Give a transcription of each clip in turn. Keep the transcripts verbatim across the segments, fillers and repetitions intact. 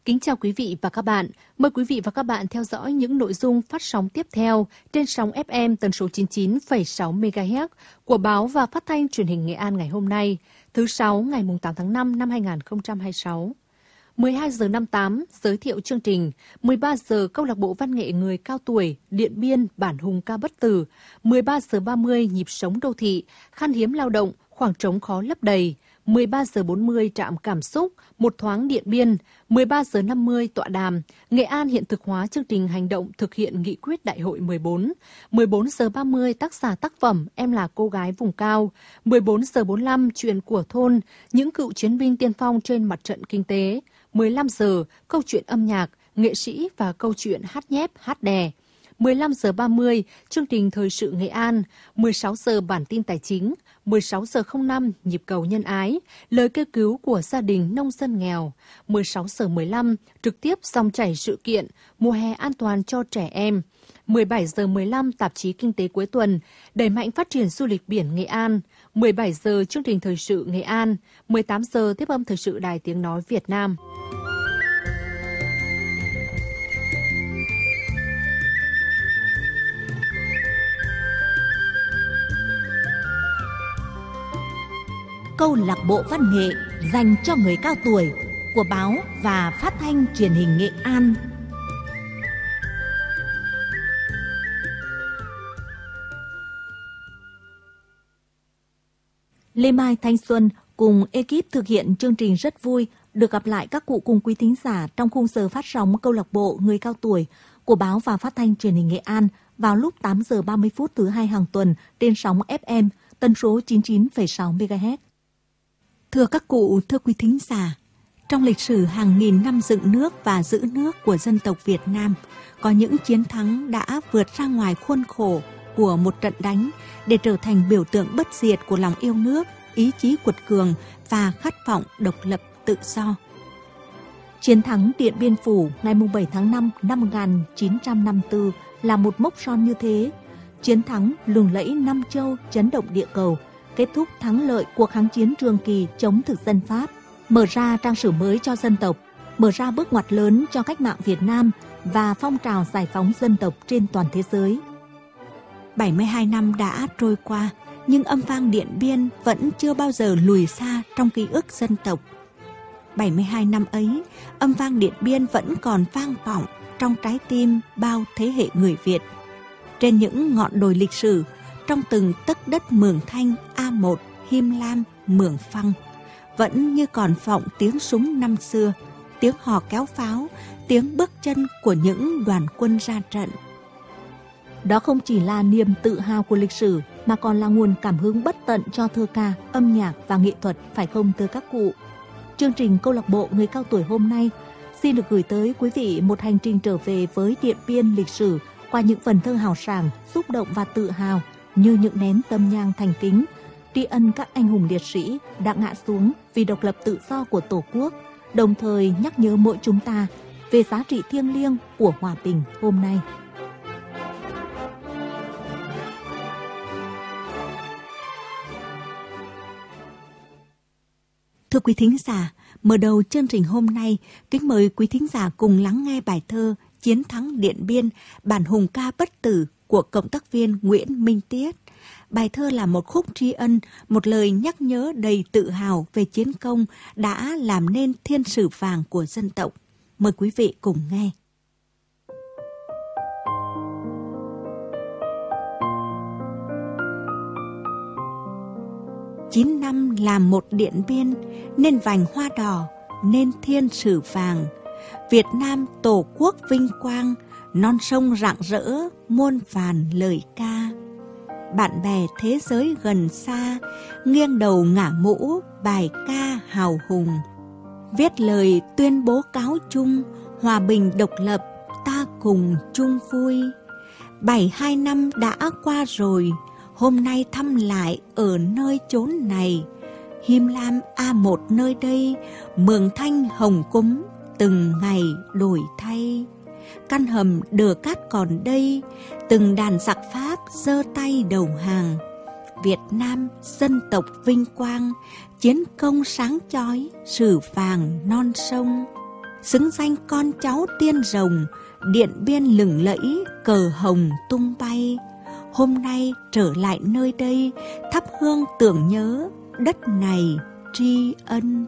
Kính chào quý vị và các bạn. Mời quý vị và các bạn theo dõi những nội dung phát sóng tiếp theo trên sóng ép em tần số chín mươi chín phẩy sáu mê ga héc của Báo và Phát thanh Truyền hình Nghệ An ngày hôm nay, thứ Sáu ngày tám tháng năm năm hai nghìn không trăm hai mươi sáu. mười hai giờ năm mươi tám, giới thiệu chương trình. mười ba giờ, câu lạc bộ văn nghệ người cao tuổi, Điện Biên, bản hùng ca bất tử. mười ba giờ ba mươi, nhịp sống đô thị, khan hiếm lao động, khoảng trống khó lấp đầy. mười ba giờ bốn mươi, trạm cảm xúc, một thoáng Điện Biên. mười ba giờ năm mươi, tọa đàm, Nghệ An hiện thực hóa chương trình hành động thực hiện nghị quyết đại hội mười bốn. mười bốn giờ ba mươi, tác giả tác phẩm Em là cô gái vùng cao. mười bốn giờ bốn mươi lăm, chuyện của thôn, những cựu chiến binh tiên phong trên mặt trận kinh tế. mười lăm giờ, câu chuyện âm nhạc, nghệ sĩ và câu chuyện hát nhép, hát đè. mười lăm giờ ba mươi, chương trình thời sự Nghệ An. mười sáu giờ, bản tin tài chính. mười sáu giờ không năm, nhịp cầu nhân ái, lời kêu cứu của gia đình nông dân nghèo. mười sáu giờ mười lăm, trực tiếp dòng chảy sự kiện, mùa hè an toàn cho trẻ em. mười bảy giờ mười lăm, tạp chí Kinh tế cuối tuần, đẩy mạnh phát triển du lịch biển Nghệ An. mười bảy giờ, chương trình thời sự Nghệ An. mười tám giờ, tiếp âm thời sự Đài Tiếng Nói Việt Nam. Câu lạc bộ văn nghệ dành cho người cao tuổi của Báo và Phát thanh Truyền hình Nghệ An. Lê Mai Thanh Xuân cùng ekip thực hiện chương trình rất vui được gặp lại các cụ cùng quý thính giả trong khung giờ phát sóng Câu lạc bộ người cao tuổi của Báo và Phát thanh Truyền hình Nghệ An vào lúc tám giờ ba mươi phút thứ hai hàng tuần trên sóng ép em tần số chín mươi chín phẩy sáu mê ga héc. Thưa các cụ, thưa quý thính giả, trong lịch sử hàng nghìn năm dựng nước và giữ nước của dân tộc Việt Nam, có những chiến thắng đã vượt ra ngoài khuôn khổ của một trận đánh để trở thành biểu tượng bất diệt của lòng yêu nước, ý chí quật cường và khát vọng độc lập tự do. Chiến thắng Điện Biên Phủ ngày bảy tháng năm năm một nghìn chín trăm năm mươi tư là một mốc son như thế. Chiến thắng lừng lẫy Nam Châu, chấn động địa cầu, kết thúc thắng lợi cuộc kháng chiến Trường Kỳ chống thực dân Pháp, mở ra trang sử mới cho dân tộc, mở ra bước ngoặt lớn cho cách mạng Việt Nam và phong trào giải phóng dân tộc trên toàn thế giới. bảy mươi hai năm đã trôi qua, nhưng âm vang Điện Biên vẫn chưa bao giờ lùi xa trong ký ức dân tộc. bảy mươi hai năm ấy, âm vang Điện Biên vẫn còn vang vọng trong trái tim bao thế hệ người Việt. Trên những ngọn đồi lịch sử, trong từng tấc đất Mường Thanh, A một, Him Lam, Mường Phăng, vẫn như còn vọng tiếng súng năm xưa, tiếng hò kéo pháo, tiếng bước chân của những đoàn quân ra trận. Đó không chỉ là niềm tự hào của lịch sử, mà còn là nguồn cảm hứng bất tận cho thơ ca, âm nhạc và nghệ thuật, phải không thưa các cụ? Chương trình Câu lạc bộ người cao tuổi hôm nay xin được gửi tới quý vị một hành trình trở về với Điện Biên lịch sử qua những phần thơ hào sảng, xúc động và tự hào như những nén tâm nhang thành kính, tri ân các anh hùng liệt sĩ đã ngã xuống vì độc lập tự do của Tổ quốc, đồng thời nhắc nhớ mỗi chúng ta về giá trị thiêng liêng của hòa bình hôm nay. Thưa quý thính giả, mở đầu chương trình hôm nay, kính mời quý thính giả cùng lắng nghe bài thơ Chiến thắng Điện Biên, bản hùng ca bất tử của cộng tác viên Nguyễn Minh Tiết. Bài thơ là một khúc tri ân, một lời nhắc nhớ đầy tự hào về chiến công đã làm nên thiên sử vàng của dân tộc. Mời quý vị cùng nghe. Chín năm làm một Điện Biên, nên vành hoa đỏ, nên thiên sử vàng. Việt Nam tổ quốc vinh quang, non sông rạng rỡ, muôn vàn lời ca. Bạn bè thế giới gần xa, nghiêng đầu ngả mũ, bài ca hào hùng. Viết lời tuyên bố cáo chung, hòa bình độc lập, ta cùng chung vui. Bảy hai năm đã qua rồi, hôm nay thăm lại ở nơi chốn này. Him Lam A một nơi đây, Mường Thanh Hồng Cúm, từng ngày đổi thay. Căn hầm Đờ Cát còn đây, từng đàn giặc Pháp giơ tay đầu hàng. Việt Nam dân tộc vinh quang, chiến công sáng chói, sử vàng non sông. xứng danh con cháu tiên rồng, Điện Biên lừng lẫy, cờ hồng tung bay. Hôm nay trở lại nơi đây, thắp hương tưởng nhớ, đất này tri ân.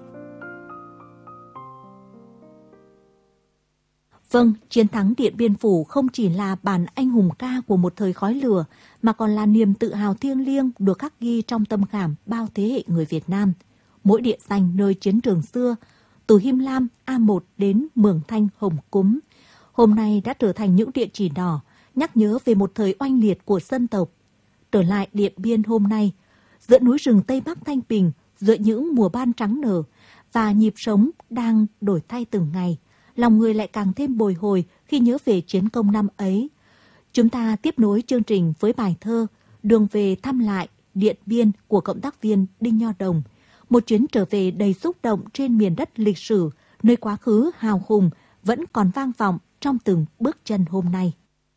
Vâng, chiến thắng Điện Biên Phủ không chỉ là bản anh hùng ca của một thời khói lửa, mà còn là niềm tự hào thiêng liêng được khắc ghi trong tâm khảm bao thế hệ người Việt Nam. Mỗi địa danh nơi chiến trường xưa, từ Him Lam, A một đến Mường Thanh, Hồng Cúm, hôm nay đã trở thành những địa chỉ đỏ, nhắc nhớ về một thời oanh liệt của dân tộc. Trở lại Điện Biên hôm nay, giữa núi rừng Tây Bắc thanh bình, giữa những mùa ban trắng nở và nhịp sống đang đổi thay từng ngày, lòng người lại càng thêm bồi hồi khi nhớ về chiến công năm ấy. Chúng ta tiếp nối chương trình với bài thơ Đường về thăm lại Điện Biên của cộng tác viên Đinh Nho Đồng, một chuyến trở về đầy xúc động trên miền đất lịch sử, nơi quá khứ hào hùng vẫn còn vang vọng trong từng bước chân hôm nay.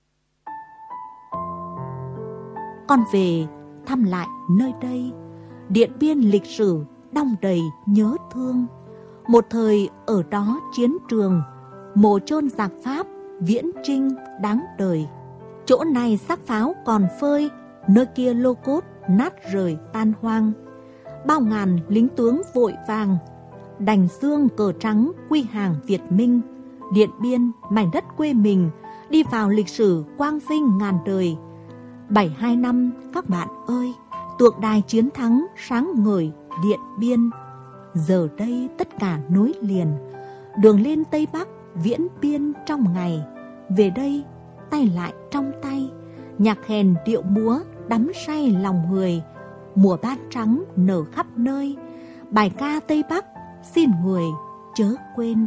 Con về thăm lại nơi đây, Điện Biên lịch sử đong đầy nhớ thương. Một thời ở đó chiến trường, mồ chôn giặc Pháp, viễn trinh đáng đời. Chỗ này xác pháo còn phơi, nơi kia lô cốt nát rời tan hoang. Bao ngàn lính tướng vội vàng, đành xương cờ trắng quy hàng Việt Minh. Điện Biên, mảnh đất quê mình, đi vào lịch sử quang vinh ngàn đời. bảy mươi hai năm các bạn ơi, tượng đài chiến thắng sáng ngời Điện Biên. Giờ đây tất cả nối liền, đường lên Tây Bắc viễn biên trong ngày. Về đây tay lại trong tay, nhạc kèn điệu múa đắm say lòng người. Mùa ban trắng nở khắp nơi, bài ca Tây Bắc xin người chớ quên.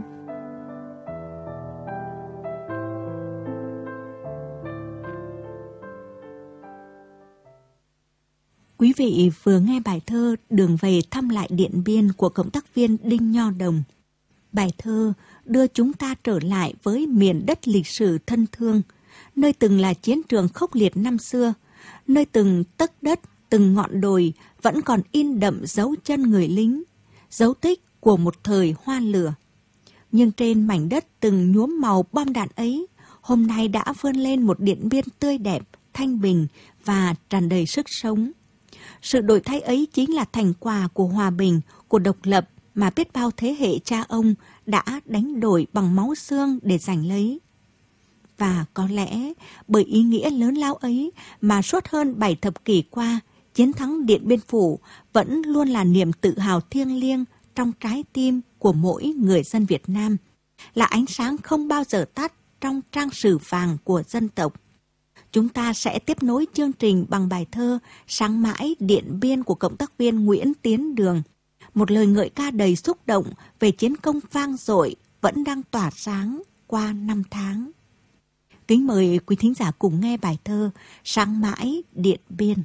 Quý vị vừa nghe bài thơ Đường về thăm lại Điện Biên của cộng tác viên Đinh Nho Đồng. Bài thơ đưa chúng ta trở lại với miền đất lịch sử thân thương, nơi từng là chiến trường khốc liệt năm xưa, nơi từng tấc đất, từng ngọn đồi vẫn còn in đậm dấu chân người lính, dấu tích của một thời hoa lửa. Nhưng trên mảnh đất từng nhuốm màu bom đạn ấy, hôm nay đã vươn lên một Điện Biên tươi đẹp, thanh bình và tràn đầy sức sống. Sự đổi thay ấy chính là thành quả của hòa bình, của độc lập mà biết bao thế hệ cha ông đã đánh đổi bằng máu xương để giành lấy. Và có lẽ bởi ý nghĩa lớn lao ấy mà suốt hơn bảy thập kỷ qua, chiến thắng Điện Biên Phủ vẫn luôn là niềm tự hào thiêng liêng trong trái tim của mỗi người dân Việt Nam, là ánh sáng không bao giờ tắt trong trang sử vàng của dân tộc. Chúng ta sẽ tiếp nối chương trình bằng bài thơ Sáng mãi Điện Biên của cộng tác viên Nguyễn Tiến Đường, một lời ngợi ca đầy xúc động về chiến công vang dội vẫn đang tỏa sáng qua năm tháng. Kính mời quý thính giả cùng nghe bài thơ Sáng mãi Điện Biên.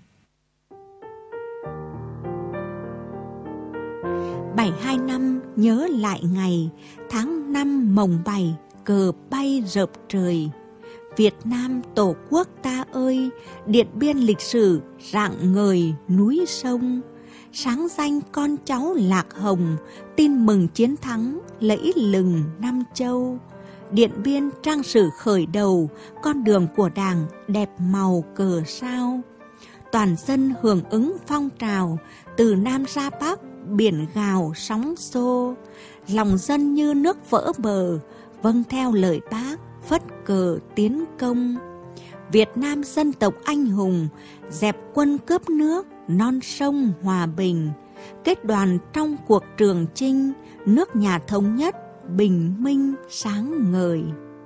bảy mươi hai năm nhớ lại ngày, tháng năm mồng bảy, cờ bay rợp trời. Việt Nam Tổ quốc ta ơi, Điện Biên lịch sử rạng ngời núi sông. Sáng danh con cháu Lạc Hồng, tin mừng chiến thắng lẫy lừng Nam Châu. Điện Biên trang sử khởi đầu, con đường của Đảng đẹp màu cờ sao. Toàn dân hưởng ứng phong trào, từ Nam ra Bắc biển gào sóng xô. Lòng dân như nước vỡ bờ, vâng theo lời Bác phất cờ tiến công. Việt Nam dân tộc anh hùng, dẹp quân cướp nước, non sông hòa bình. Kết đoàn trong cuộc trường chinh, nước nhà thống nhất, bình minh sáng ngời.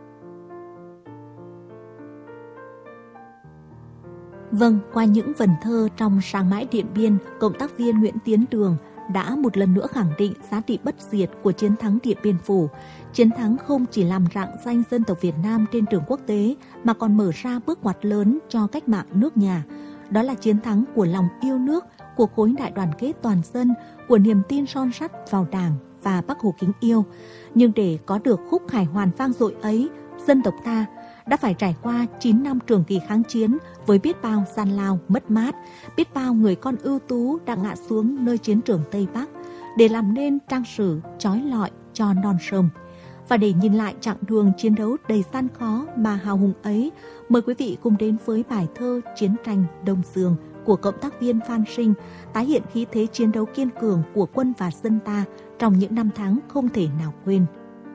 Vâng, qua những vần thơ trong Sáng mãi Điện Biên, cộng tác viên Nguyễn Tiến Đường đã một lần nữa khẳng định giá trị bất diệt của chiến thắng Điện Biên Phủ. Chiến thắng không chỉ làm rạng danh dân tộc Việt Nam trên trường quốc tế, mà còn mở ra bước ngoặt lớn cho cách mạng nước nhà. Đó là chiến thắng của lòng yêu nước, của khối đại đoàn kết toàn dân, của niềm tin son sắt vào Đảng và Bác Hồ kính yêu. Nhưng để có được khúc khải hoàn vang dội ấy, dân tộc ta đã phải trải qua chín năm trường kỳ kháng chiến với biết bao gian lao, mất mát, biết bao người con ưu tú đã ngã xuống nơi chiến trường Tây Bắc để làm nên trang sử chói lọi cho non sông. Và để nhìn lại chặng đường chiến đấu đầy gian khó mà hào hùng ấy, mời quý vị cùng đến với bài thơ Chiến tranh Đông Dương của cộng tác viên Phan Sinh, tái hiện khí thế chiến đấu kiên cường của quân và dân ta trong những năm tháng không thể nào quên.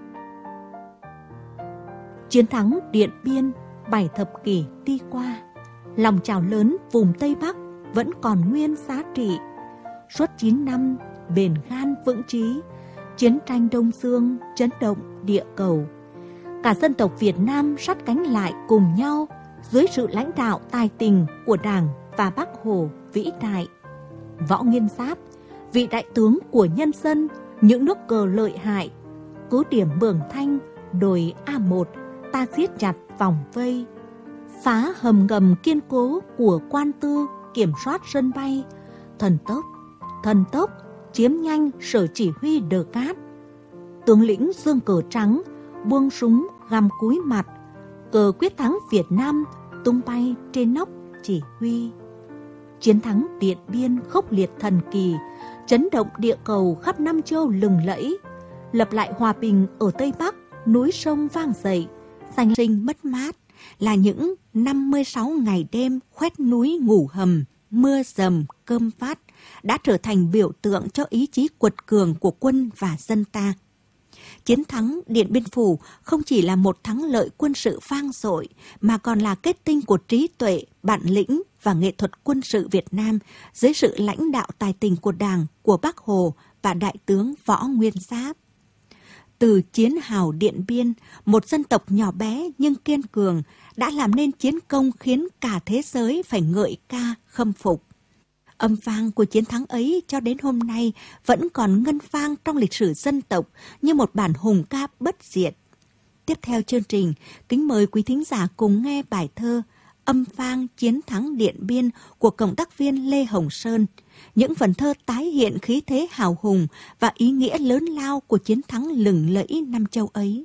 Chiến thắng Điện Biên bảy thập kỷ đi qua, lòng trào lớn vùng Tây Bắc vẫn còn nguyên giá trị. Suốt chín năm bền gan vững chí, chiến tranh Đông Dương chấn động địa cầu. Cả dân tộc Việt Nam sát cánh lại cùng nhau dưới sự lãnh đạo tài tình của Đảng và Bác Hồ vĩ đại. Võ Nguyên Giáp, vị đại tướng của nhân dân, những nước cờ lợi hại, cứ điểm Mường Thanh, đồi A một, ta siết chặt vòng vây. Phá hầm ngầm kiên cố của Quan Tư, kiểm soát sân bay. Thần tốc, thần tốc, chiếm nhanh sở chỉ huy Đờ Cát. Tướng lĩnh dương cờ trắng, buông súng găm cúi mặt. Cờ quyết thắng Việt Nam tung bay trên nóc chỉ huy. Chiến thắng Điện Biên khốc liệt thần kỳ, chấn động địa cầu khắp năm châu lừng lẫy. Lập lại hòa bình ở Tây Bắc, núi sông vang dậy. Sanh sinh mất mát là những năm mươi sáu ngày đêm khoét núi ngủ hầm, mưa dầm, cơm vắt đã trở thành biểu tượng cho ý chí quật cường của quân và dân ta. Chiến thắng Điện Biên Phủ không chỉ là một thắng lợi quân sự vang dội mà còn là kết tinh của trí tuệ, bản lĩnh và nghệ thuật quân sự Việt Nam dưới sự lãnh đạo tài tình của Đảng, của Bác Hồ và Đại tướng Võ Nguyên Giáp. Từ chiến hào Điện Biên, một dân tộc nhỏ bé nhưng kiên cường đã làm nên chiến công khiến cả thế giới phải ngợi ca khâm phục. Âm vang của chiến thắng ấy cho đến hôm nay vẫn còn ngân vang trong lịch sử dân tộc như một bản hùng ca bất diệt. Tiếp theo chương trình, kính mời quý thính giả cùng nghe bài thơ Âm vang chiến thắng Điện Biên của cộng tác viên Lê Hồng Sơn. Những phần thơ tái hiện khí thế hào hùng và ý nghĩa lớn lao của chiến thắng lừng lẫy năm châu ấy.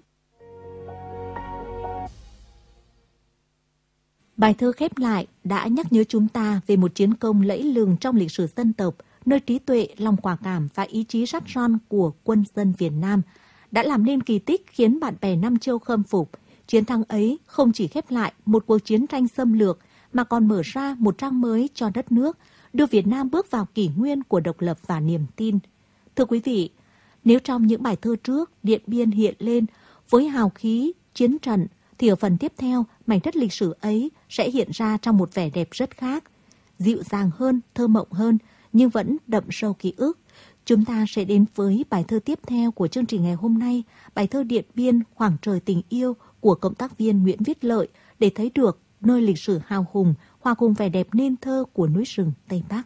Bài thơ khép lại đã nhắc nhớ chúng ta về một chiến công lẫy lừng trong lịch sử dân tộc, nơi trí tuệ, lòng quả cảm và ý chí sắt son của quân dân Việt Nam đã làm nên kỳ tích khiến bạn bè năm châu khâm phục. Chiến thắng ấy không chỉ khép lại một cuộc chiến tranh xâm lược mà còn mở ra một trang mới cho đất nước, đưa Việt Nam bước vào kỷ nguyên của độc lập và niềm tin. Thưa quý vị, nếu trong những bài thơ trước Điện Biên hiện lên với hào khí chiến trận, thì ở phần tiếp theo, mảnh đất lịch sử ấy sẽ hiện ra trong một vẻ đẹp rất khác, dịu dàng hơn, thơ mộng hơn, nhưng vẫn đậm sâu ký ức. Chúng ta sẽ đến với bài thơ tiếp theo của chương trình ngày hôm nay, bài thơ Điện Biên Khoảng trời tình yêu của cộng tác viên Nguyễn Viết Lợi, để thấy được nơi lịch sử hào hùng hòa cùng vẻ đẹp nên thơ của núi rừng Tây Bắc.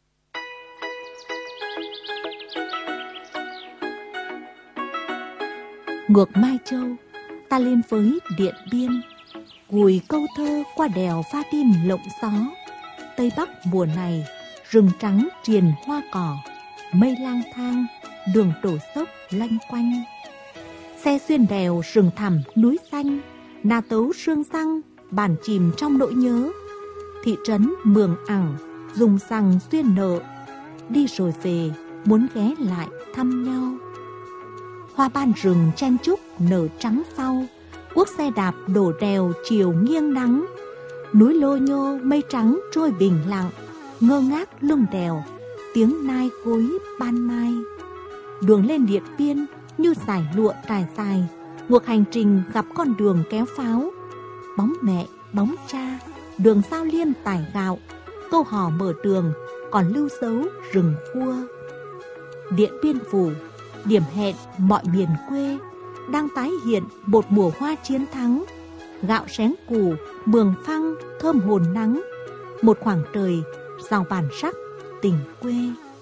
Ngược Mai Châu, ta lên với Điện Biên, gùi câu thơ qua đèo pha tin lộng gió. Tây Bắc mùa này, rừng trắng triền hoa cỏ, mây lang thang, đường đổ dốc lanh quanh. Xe xuyên đèo rừng thẳm núi xanh, na tấu sương răng, bản chìm trong nỗi nhớ. Thị trấn Mường Ảng, dùng rằng xuyên nợ, đi rồi về, muốn ghé lại thăm nhau. Hoa ban rừng chen chúc nở trắng sau, cuốc xe đạp đổ đèo chiều nghiêng nắng. Núi lô nhô mây trắng trôi bình lặng, ngơ ngác lưng đèo, tiếng nai gối ban mai. Đường lên Điện Biên như dải lụa trải dài, cuộc hành trình gặp con đường kéo pháo. Bóng mẹ, bóng cha, đường sao liên tải gạo, câu hò mở đường, còn lưu dấu rừng cua. Điện Biên Phủ, điểm hẹn mọi miền quê, đang tái hiện một mùa hoa chiến thắng. Gạo xén củ, mường phăng, thơm hồn nắng, một khoảng trời giàu bản sắc tình quê.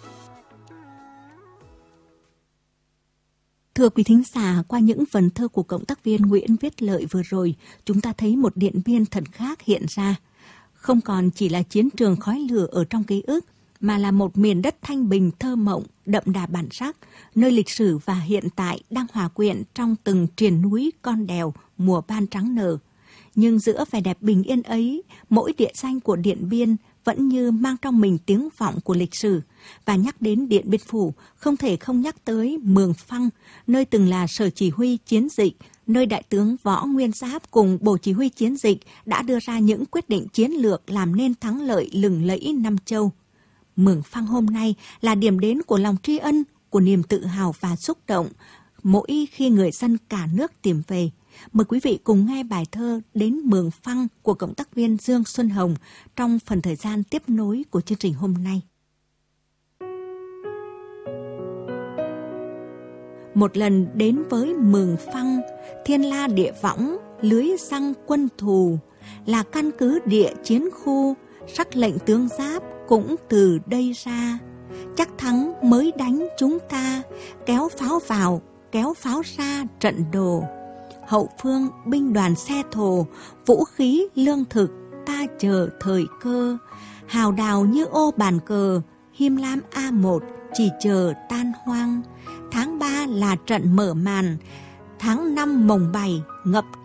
Thưa quý thính giả, qua những phần thơ của cộng tác viên Nguyễn Viết Lợi vừa rồi, chúng ta thấy một Điện Biên thật khác hiện ra. Không còn chỉ là chiến trường khói lửa ở trong ký ức, mà là một miền đất thanh bình thơ mộng, đậm đà bản sắc, nơi lịch sử và hiện tại đang hòa quyện trong từng triền núi con đèo mùa ban trắng nở. Nhưng giữa vẻ đẹp bình yên ấy, mỗi địa danh của Điện Biên vẫn như mang trong mình tiếng vọng của lịch sử. Và nhắc đến Điện Biên Phủ, không thể không nhắc tới Mường Phăng, nơi từng là sở chỉ huy chiến dịch, nơi Đại tướng Võ Nguyên Giáp cùng Bộ Chỉ huy chiến dịch đã đưa ra những quyết định chiến lược làm nên thắng lợi lừng lẫy Nam Châu. Mường Phăng hôm nay là điểm đến của lòng tri ân, của niềm tự hào và xúc động, mỗi khi người dân cả nước tìm về. Mời quý vị cùng nghe bài thơ Đến Mường Phăng của cộng tác viên Dương Xuân Hồng trong phần thời gian tiếp nối của chương trình hôm nay. Một lần đến với Mường Phăng, thiên la địa võng, lưới giăng quân thù, là căn cứ địa chiến khu, sắc lệnh tướng Giáp cũng từ đây ra. Chắc thắng mới đánh chúng ta, kéo pháo vào, kéo pháo ra trận đồ. Hậu phương binh đoàn xe thồ, vũ khí lương thực, ta chờ thời cơ. Hào đào như ô bàn cờ, Him Lam A một chỉ chờ tan hoang. Tháng ba là trận mở màn, tháng năm mồng bảy ngập